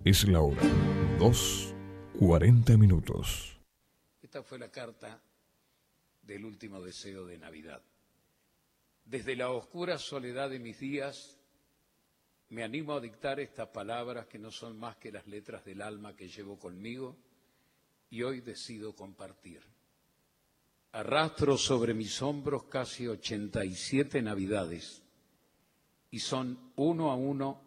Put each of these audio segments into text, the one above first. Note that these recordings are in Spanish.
Es la hora 2:40. Esta fue la carta del último deseo de Navidad. Desde la oscura soledad de mis días, me animo a dictar estas palabras que no son más que las letras del alma que llevo conmigo y hoy decido compartir. Arrastro sobre mis hombros casi 87 Navidades y son uno a uno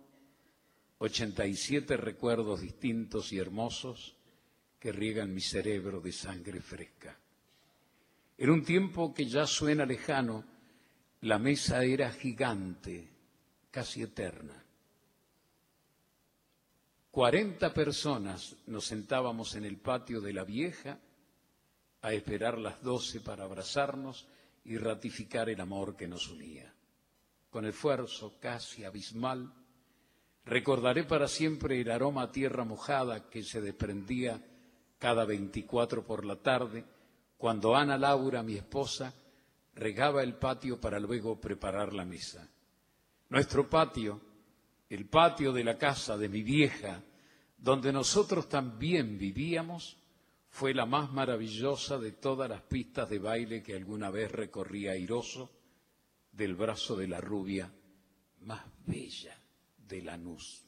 87 recuerdos distintos y hermosos que riegan mi cerebro de sangre fresca. En un tiempo que ya suena lejano, la mesa era gigante, casi eterna. 40 personas nos sentábamos en el patio de la vieja a esperar las 12 para abrazarnos y ratificar el amor que nos unía. Con esfuerzo casi abismal, recordaré para siempre el aroma a tierra mojada que se desprendía cada 24 por la tarde, cuando Ana Laura, mi esposa, regaba el patio para luego preparar la mesa. Nuestro patio, el patio de la casa de mi vieja, donde nosotros también vivíamos, fue la más maravillosa de todas las pistas de baile que alguna vez recorrí airoso del brazo de la rubia más bella de Lanús.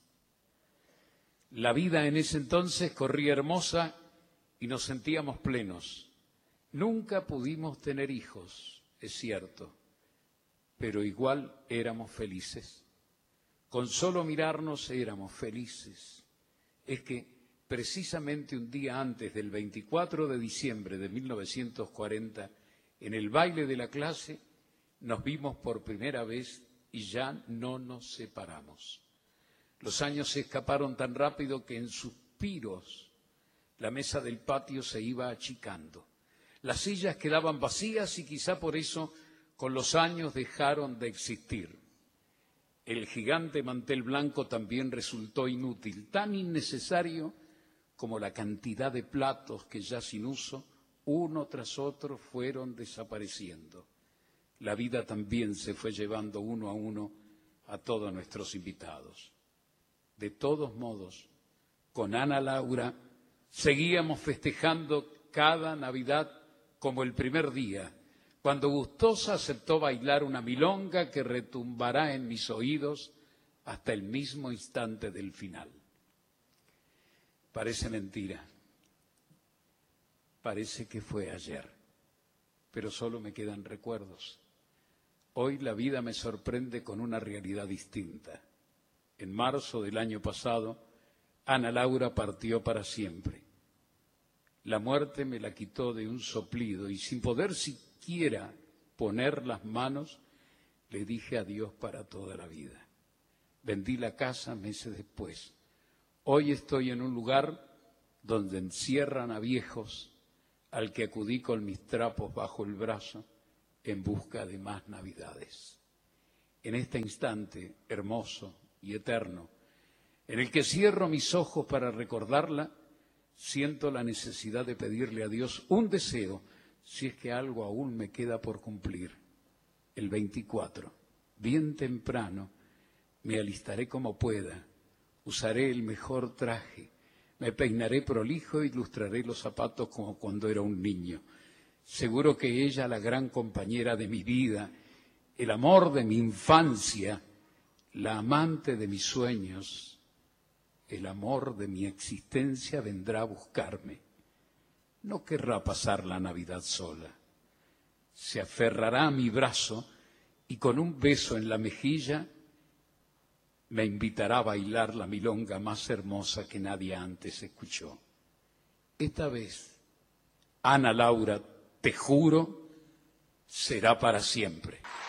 La vida en ese entonces corría hermosa y nos sentíamos plenos. Nunca pudimos tener hijos, es cierto, pero igual éramos felices. Con solo mirarnos éramos felices. Es que precisamente un día antes del 24 de diciembre de 1940, en el baile de la clase, nos vimos por primera vez y ya no nos separamos. Los años se escaparon tan rápido que en suspiros la mesa del patio se iba achicando. Las sillas quedaban vacías y quizá por eso con los años dejaron de existir. El gigante mantel blanco también resultó inútil, tan innecesario como la cantidad de platos que ya sin uso, uno tras otro, fueron desapareciendo. La vida también se fue llevando uno a uno a todos nuestros invitados. De todos modos, con Ana Laura seguíamos festejando cada Navidad como el primer día, cuando gustosa aceptó bailar una milonga que retumbará en mis oídos hasta el mismo instante del final. Parece mentira, parece que fue ayer, pero solo me quedan recuerdos. Hoy la vida me sorprende con una realidad distinta. En marzo del año pasado, Ana Laura partió para siempre. La muerte me la quitó de un soplido y sin poder siquiera poner las manos, le dije adiós para toda la vida. Vendí la casa meses después. Hoy estoy en un lugar donde encierran a viejos al que acudí con mis trapos bajo el brazo en busca de más Navidades. En este instante hermoso y eterno, en el que cierro mis ojos para recordarla, siento la necesidad de pedirle a Dios un deseo, si es que algo aún me queda por cumplir. El 24, bien temprano, me alistaré como pueda, usaré el mejor traje, me peinaré prolijo y lustraré los zapatos como cuando era un niño. Seguro que ella, la gran compañera de mi vida, el amor de mi infancia, la amante de mis sueños, el amor de mi existencia, vendrá a buscarme. No querrá pasar la Navidad sola. Se aferrará a mi brazo y con un beso en la mejilla me invitará a bailar la milonga más hermosa que nadie antes escuchó. Esta vez, Ana Laura, te juro, será para siempre.